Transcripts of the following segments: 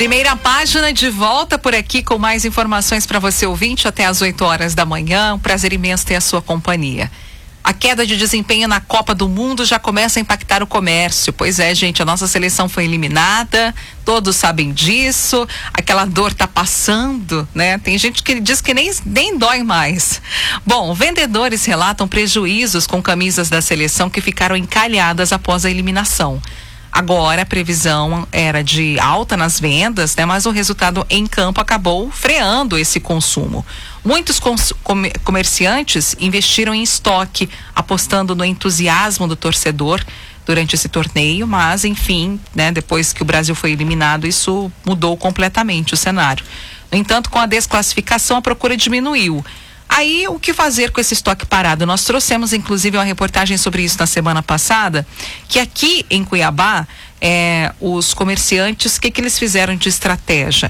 Primeira página de volta por aqui com mais informações para você ouvinte até às 8 horas da manhã. Um prazer imenso ter a sua companhia. A queda de desempenho na Copa do Mundo já começa a impactar o comércio. Pois é, gente, a nossa seleção foi eliminada, todos sabem disso, aquela dor tá passando, né? Tem gente que diz que nem dói mais. Bom, vendedores relatam prejuízos com camisas da seleção que ficaram encalhadas após a eliminação. Agora a previsão era de alta nas vendas, né? Mas o resultado em campo acabou freando esse consumo. Muitos comerciantes investiram em estoque, apostando no entusiasmo do torcedor durante esse torneio, mas enfim, né? Depois que o Brasil foi eliminado, isso mudou completamente o cenário. No entanto, com a desclassificação, a procura diminuiu. Aí, o que fazer com esse estoque parado? Nós trouxemos, inclusive, uma reportagem sobre isso na semana passada, que aqui em Cuiabá, os comerciantes, o que eles fizeram de estratégia?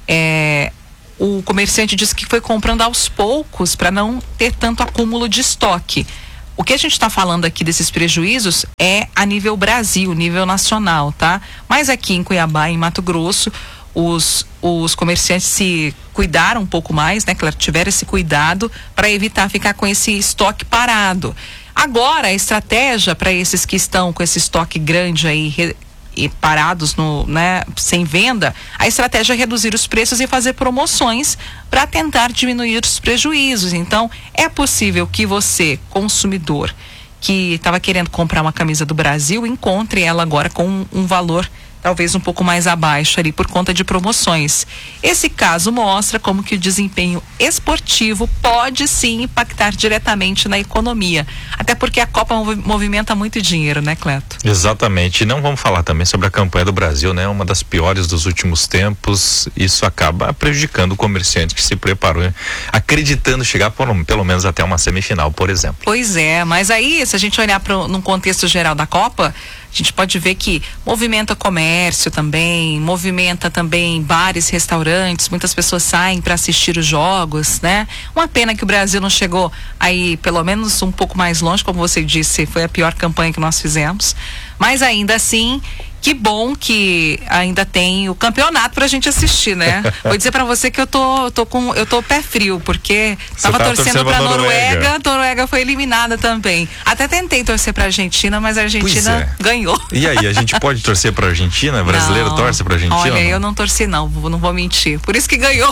O comerciante disse que foi comprando aos poucos para não ter tanto acúmulo de estoque. O que a gente está falando aqui desses prejuízos é a nível Brasil, nível nacional, tá? Mas aqui em Cuiabá, em Mato Grosso, os comerciantes se cuidaram um pouco mais, né? Claro, tiveram esse cuidado para evitar ficar com esse estoque parado. Agora, a estratégia para esses que estão com esse estoque grande aí e parados sem venda, a estratégia é reduzir os preços e fazer promoções para tentar diminuir os prejuízos. Então, é possível que você, consumidor, que estava querendo comprar uma camisa do Brasil, encontre ela agora com um valor talvez um pouco mais abaixo ali por conta de promoções. Esse caso mostra como que o desempenho esportivo pode sim impactar diretamente na economia. Até porque a Copa movimenta muito dinheiro, né, Cleto? Exatamente. E não vamos falar também sobre a campanha do Brasil, né? Uma das piores dos últimos tempos. Isso acaba prejudicando o comerciante que se preparou, né? Acreditando chegar pelo menos até uma semifinal, por exemplo. Pois é, mas aí, se a gente olhar num contexto geral da Copa, a gente pode ver que movimenta comércio também, movimenta também bares, restaurantes, muitas pessoas saem para assistir os jogos, né? Uma pena que o Brasil não chegou aí pelo menos um pouco mais longe, como você disse, foi a pior campanha que nós fizemos, mas ainda assim, que bom que ainda tem o campeonato pra gente assistir, né? Vou dizer pra você que eu tô pé frio, porque tava torcendo pra Noruega, a Noruega foi eliminada também. Até tentei torcer pra Argentina, mas a Argentina ganhou. E aí, a gente pode torcer pra Argentina? Brasileiro torce pra Argentina? Olha, eu não torci não vou mentir. Por isso que ganhou.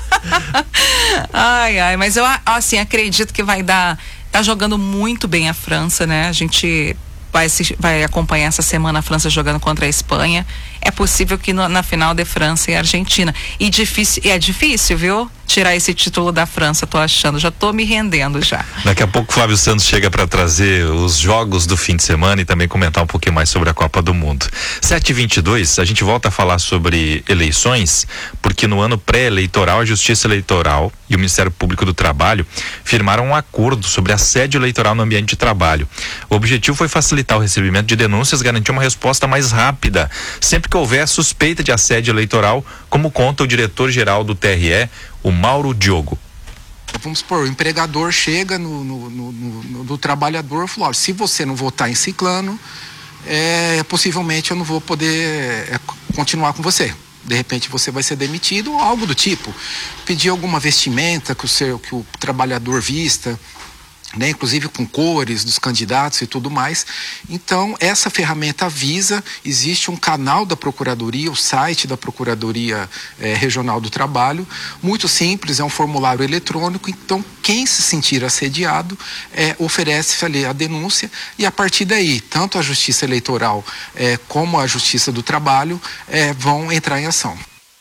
Ai, mas eu assim, acredito que tá jogando muito bem a França, né? A gente vai acompanhar essa semana a França jogando contra a Espanha. É possível que na final de França e Argentina. E é difícil, viu? Tirar esse título da França, tô achando. Já tô me rendendo já. Daqui a pouco o Flávio Santos chega para trazer os jogos do fim de semana e também comentar um pouquinho mais sobre a Copa do Mundo. 7h22, a gente volta a falar sobre eleições, porque no ano pré-eleitoral, a Justiça Eleitoral e o Ministério Público do Trabalho firmaram um acordo sobre assédio eleitoral no ambiente de trabalho. O objetivo foi facilitar o recebimento de denúncias, garantir uma resposta mais rápida, sempre que houver suspeita de assédio eleitoral, como conta o diretor-geral do TRE, o Mauro Diogo. Vamos supor, o empregador chega no trabalhador e fala: se você não votar em ciclano, possivelmente eu não vou poder continuar com você. De repente você vai ser demitido ou algo do tipo. Pedir alguma vestimenta que o trabalhador vista, né, inclusive com cores dos candidatos e tudo mais. Então, essa ferramenta avisa, existe um canal da Procuradoria, o site da Procuradoria Regional do Trabalho, muito simples, é um formulário eletrônico. Então, quem se sentir assediado oferece ali a denúncia e a partir daí, tanto a Justiça Eleitoral como a Justiça do Trabalho vão entrar em ação.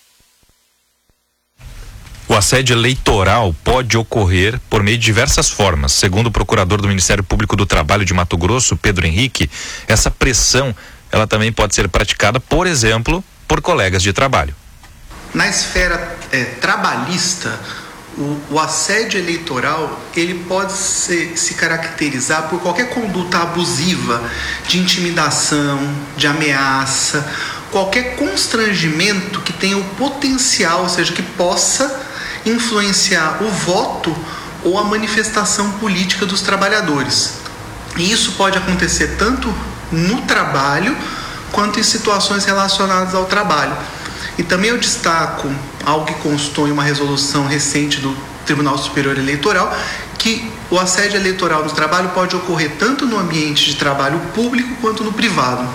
O assédio eleitoral pode ocorrer por meio de diversas formas. Segundo o procurador do Ministério Público do Trabalho de Mato Grosso, Pedro Henrique, essa pressão, ela também pode ser praticada, por exemplo, por colegas de trabalho. Na esfera trabalhista, o assédio eleitoral, ele pode se caracterizar por qualquer conduta abusiva, de intimidação, de ameaça, qualquer constrangimento que tenha o potencial, ou seja, que possa influenciar o voto ou a manifestação política dos trabalhadores. E isso pode acontecer tanto no trabalho quanto em situações relacionadas ao trabalho. E também eu destaco algo que constou em uma resolução recente do Tribunal Superior Eleitoral, que o assédio eleitoral no trabalho pode ocorrer tanto no ambiente de trabalho público quanto no privado.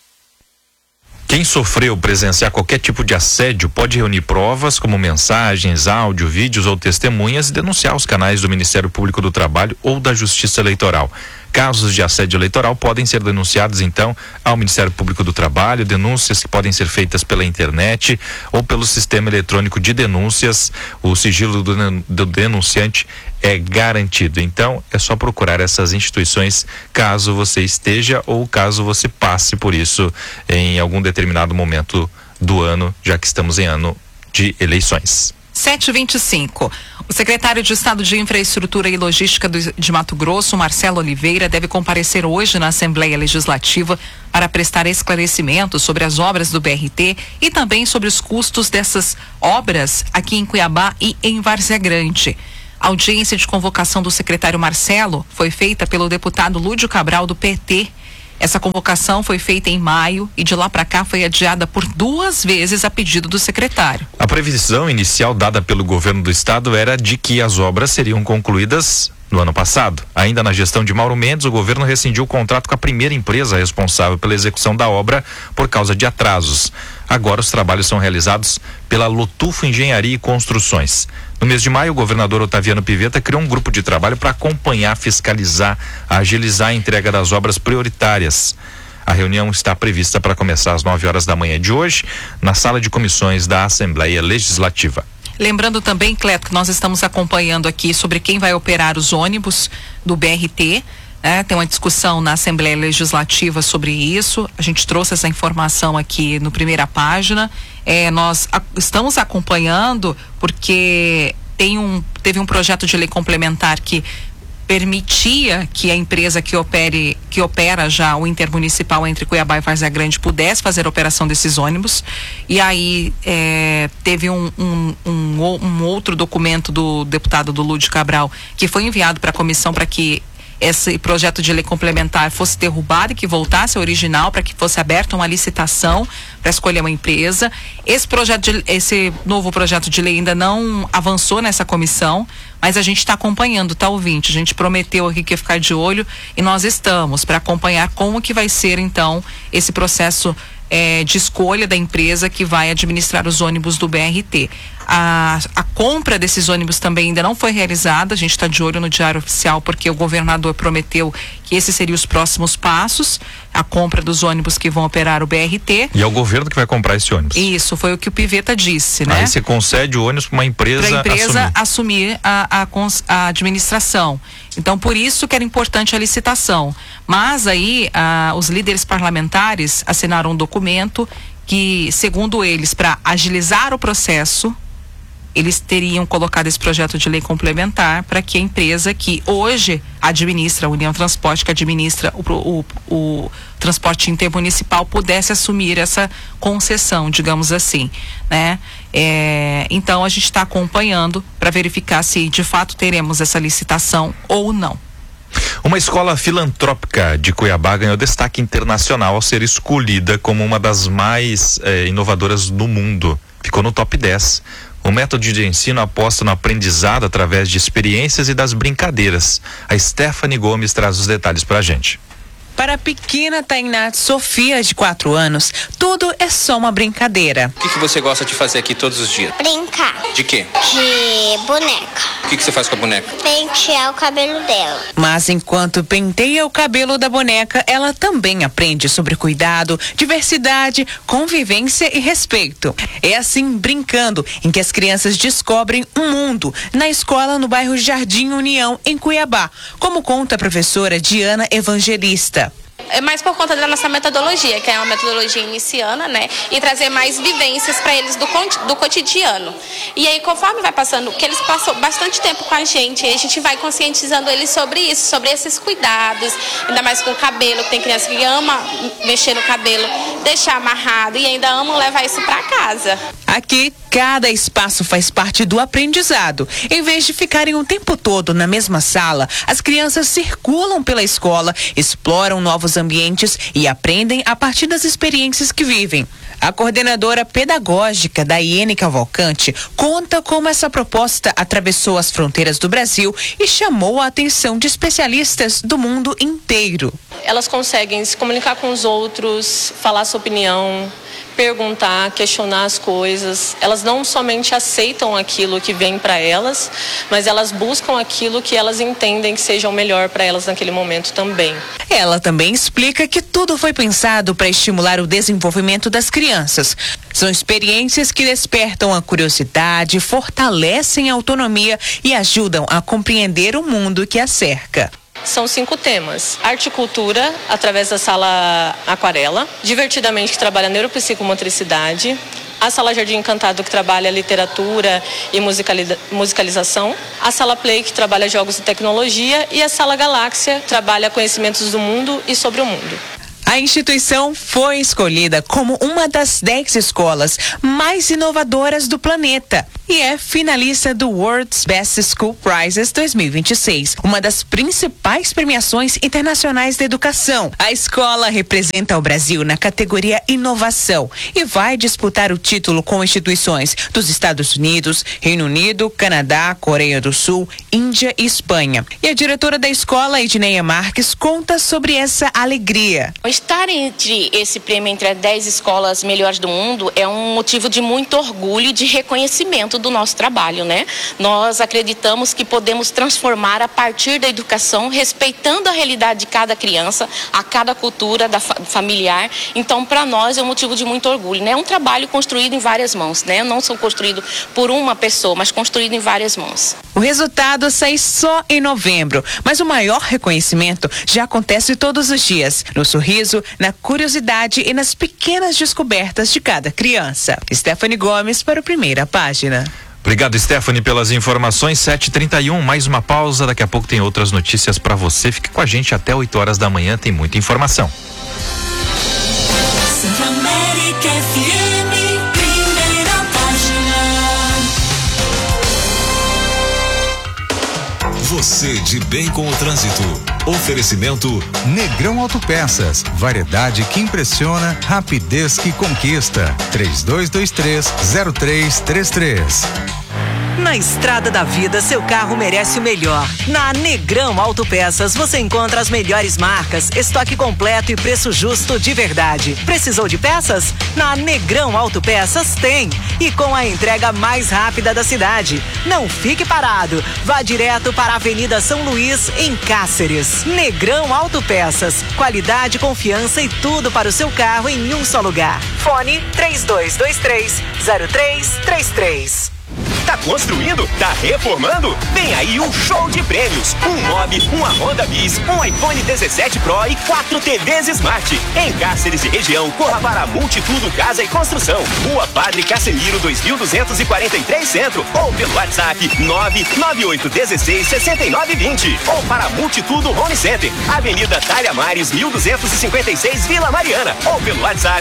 Quem sofreu presenciar qualquer tipo de assédio pode reunir provas como mensagens, áudio, vídeos ou testemunhas e denunciar os canais do Ministério Público do Trabalho ou da Justiça Eleitoral. Casos de assédio eleitoral podem ser denunciados, então, ao Ministério Público do Trabalho, denúncias que podem ser feitas pela internet ou pelo sistema eletrônico de denúncias. O sigilo do denunciante é garantido. Então, é só procurar essas instituições caso você esteja ou caso você passe por isso em algum determinado momento do ano, já que estamos em ano de eleições. 7h25. O secretário de Estado de Infraestrutura e Logística de Mato Grosso, Marcelo Oliveira, deve comparecer hoje na Assembleia Legislativa para prestar esclarecimentos sobre as obras do BRT e também sobre os custos dessas obras aqui em Cuiabá e em Várzea Grande. A audiência de convocação do secretário Marcelo foi feita pelo deputado Lúdio Cabral, do PT. Essa convocação foi feita em maio e de lá para cá foi adiada por 2 vezes a pedido do secretário. A previsão inicial dada pelo governo do estado era de que as obras seriam concluídas no ano passado. Ainda na gestão de Mauro Mendes, o governo rescindiu o contrato com a primeira empresa responsável pela execução da obra por causa de atrasos. Agora os trabalhos são realizados pela Lotufo Engenharia e Construções. No mês de maio, o governador Otaviano Pivetta criou um grupo de trabalho para acompanhar, fiscalizar, agilizar a entrega das obras prioritárias. A reunião está prevista para começar às 9 horas da manhã de hoje, na sala de comissões da Assembleia Legislativa. Lembrando também, Cleto, que nós estamos acompanhando aqui sobre quem vai operar os ônibus do BRT. Tem uma discussão na Assembleia Legislativa sobre isso. A gente trouxe essa informação aqui no Primeira Página. Nós estamos acompanhando porque teve um projeto de lei complementar que permitia que a empresa que opera já o intermunicipal entre Cuiabá e Várzea Grande pudesse fazer a operação desses ônibus. E aí teve um outro documento do deputado do Lúdio Cabral que foi enviado para a comissão para que esse projeto de lei complementar fosse derrubado e que voltasse ao original, para que fosse aberta uma licitação para escolher uma empresa. Esse novo projeto de lei ainda não avançou nessa comissão, mas a gente está acompanhando, tá, ouvinte? A gente prometeu aqui que ia ficar de olho e nós estamos para acompanhar como que vai ser então esse processo de escolha da empresa que vai administrar os ônibus do BRT. A compra desses ônibus também ainda não foi realizada, a gente está de olho no Diário Oficial porque o governador prometeu que esses seriam os próximos passos, a compra dos ônibus que vão operar o BRT. E é o governo que vai comprar esse ônibus. Isso, foi o que o Pivetta disse, né? Aí você concede o ônibus para uma empresa assumir a administração. Então, por isso que era importante a licitação. Mas aí, os líderes parlamentares assinaram um documento que, segundo eles, para agilizar o processo, eles teriam colocado esse projeto de lei complementar para que a empresa que hoje administra, a União Transporte, que administra o transporte intermunicipal, pudesse assumir essa concessão, digamos assim, né? Então a gente está acompanhando para verificar se de fato teremos essa licitação ou não. Uma escola filantrópica de Cuiabá ganhou destaque internacional ao ser escolhida como uma das mais inovadoras do mundo. Ficou no top 10. O método de ensino aposta no aprendizado através de experiências e das brincadeiras. A Stephanie Gomes traz os detalhes pra gente. Para a pequena Tainá Sofia, de 4 anos, tudo é só uma brincadeira. O que você gosta de fazer aqui todos os dias? Brincar. De quê? De boneca. O que você faz com a boneca? Pentear o cabelo dela. Mas enquanto penteia o cabelo da boneca, ela também aprende sobre cuidado, diversidade, convivência e respeito. É assim, brincando, em que as crianças descobrem um mundo na escola no bairro Jardim União, em Cuiabá, como conta a professora Diana Evangelista. É mais por conta da nossa metodologia, que é uma metodologia iniciana, né? E trazer mais vivências para eles do cotidiano. E aí, conforme vai passando, que eles passam bastante tempo com a gente vai conscientizando eles sobre isso, sobre esses cuidados, ainda mais com o cabelo, que tem criança que ama mexer no cabelo, deixar amarrado e ainda ama levar isso para casa. Aqui, cada espaço faz parte do aprendizado. Em vez de ficarem o tempo todo na mesma sala, as crianças circulam pela escola, exploram novos ambientes e aprendem a partir das experiências que vivem. A coordenadora pedagógica da IN Cavalcante conta como essa proposta atravessou as fronteiras do Brasil e chamou a atenção de especialistas do mundo inteiro. Elas conseguem se comunicar com os outros, falar sua opinião, perguntar, questionar as coisas. Elas não somente aceitam aquilo que vem para elas, mas elas buscam aquilo que elas entendem que seja o melhor para elas naquele momento também. Ela também explica que tudo foi pensado para estimular o desenvolvimento das crianças. São experiências que despertam a curiosidade, fortalecem a autonomia e ajudam a compreender o mundo que a cerca. São 5 temas: arte e cultura, através da sala aquarela, divertidamente, que trabalha neuropsicomotricidade, a sala Jardim Encantado, que trabalha literatura e musicalização, a sala Play, que trabalha jogos e tecnologia, e a sala Galáxia, que trabalha conhecimentos do mundo e sobre o mundo. A instituição foi escolhida como uma das 10 escolas mais inovadoras do planeta e é finalista do World's Best School Prizes 2026, uma das principais premiações internacionais da educação. A escola representa o Brasil na categoria Inovação e vai disputar o título com instituições dos Estados Unidos, Reino Unido, Canadá, Coreia do Sul, Índia e Espanha. E a diretora da escola, Edneia Marques, conta sobre essa alegria. Estar entre esse prêmio, entre as 10 escolas melhores do mundo, é um motivo de muito orgulho e de reconhecimento do nosso trabalho, né? Nós acreditamos que podemos transformar a partir da educação, respeitando a realidade de cada criança, a cada cultura familiar. Então, para nós é um motivo de muito orgulho, né? É um trabalho construído em várias mãos, né? Não são construído por uma pessoa, mas construído em várias mãos. O resultado sai só em novembro, mas o maior reconhecimento já acontece todos os dias, no sorriso, na curiosidade e nas pequenas descobertas de cada criança. Stephanie Gomes para a Primeira Página. Obrigado, Stephanie, pelas informações. 7h31, mais uma pausa. Daqui a pouco tem outras notícias para você. Fique com a gente até 8 horas da manhã, tem muita informação. Você de bem com o trânsito. Oferecimento Negrão Autopeças. Variedade que impressiona, rapidez que conquista. 3223-0333. Na estrada da vida, seu carro merece o melhor. Na Negrão Autopeças, você encontra as melhores marcas, estoque completo e preço justo de verdade. Precisou de peças? Na Negrão Autopeças tem. E com a entrega mais rápida da cidade. Não fique parado. Vá direto para a Avenida São Luís, em Cáceres. Negrão Autopeças. Qualidade, confiança e tudo para o seu carro em um só lugar. Fone 3223-0333. Tá construindo? Tá reformando? Vem aí um show de prêmios. Um Mob, uma Honda Bis, um iPhone 17 Pro e 4 TVs Smart. Em Cáceres e região, corra para Multitudo Casa e Construção. Rua Padre Casemiro 2243 Centro. Ou pelo WhatsApp 998166920. Ou para Multitudo Home Center. Avenida Talhamares 1256 Vila Mariana. Ou pelo WhatsApp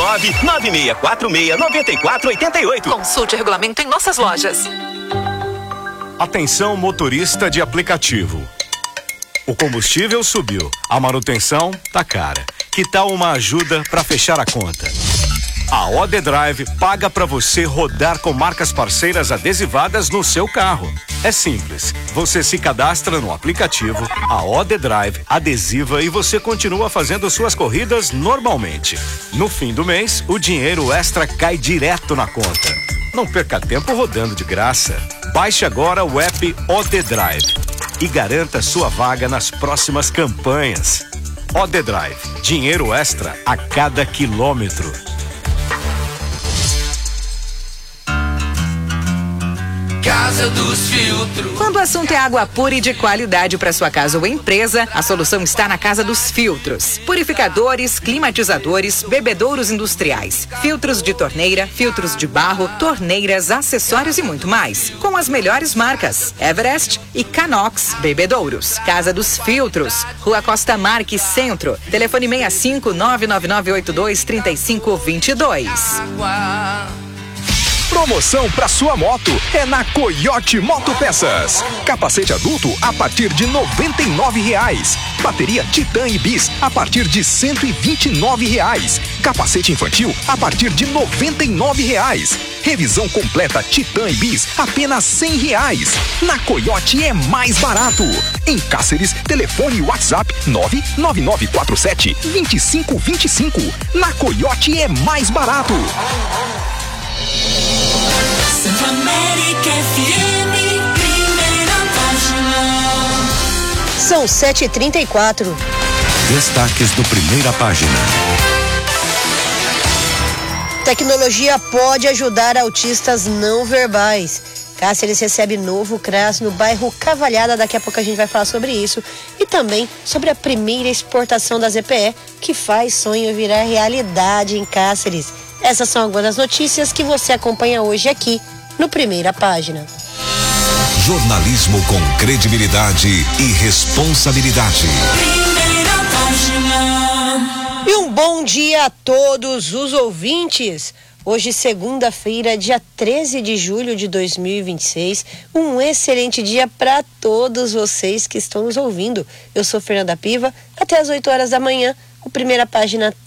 996469488. Consulte o regulamento em nossas lojas. Atenção, motorista de aplicativo. O combustível subiu, a manutenção tá cara. Que tal uma ajuda para fechar a conta? A OD Drive paga para você rodar com marcas parceiras adesivadas no seu carro. É simples, você se cadastra no aplicativo, a OD Drive adesiva e você continua fazendo suas corridas normalmente. No fim do mês, o dinheiro extra cai direto na conta. Não perca tempo rodando de graça. Baixe agora o app OD Drive e garanta sua vaga nas próximas campanhas. OD Drive, dinheiro extra a cada quilômetro. Casa dos Filtros. Quando o assunto é água pura e de qualidade para sua casa ou empresa, a solução está na Casa dos Filtros. Purificadores, climatizadores, bebedouros industriais, filtros de torneira, filtros de barro, torneiras, acessórios e muito mais. Com as melhores marcas, Everest e Canox Bebedouros. Casa dos Filtros, Rua Costa Marques, Centro. Telefone 65 999823522. Promoção para sua moto é na Coyote Motopeças. Capacete adulto a partir de R$ 99,00. Bateria Titan e Bis a partir de R$ 129. Capacete infantil a partir de R$ 99. Revisão completa Titan e Bis apenas R$ 100. Na Coiote é mais barato. Em Cáceres, telefone WhatsApp 99947-2525. Na Coiote é mais barato. São 7h34. Destaques do Primeira Página. Tecnologia pode ajudar autistas não verbais. Cáceres recebe novo CRAS no bairro Cavalhada. Daqui a pouco a gente vai falar sobre isso. E também sobre a primeira exportação da ZPE, que faz sonho virar realidade em Cáceres. Essas são algumas das notícias que você acompanha hoje aqui no Primeira Página. Jornalismo com credibilidade e responsabilidade. Primeira Página. E um bom dia a todos os ouvintes. Hoje, segunda-feira, dia 13 de julho de 2026. Um excelente dia para todos vocês que estão nos ouvindo. Eu sou Fernanda Piva. Até às 8 horas da manhã, o Primeira Página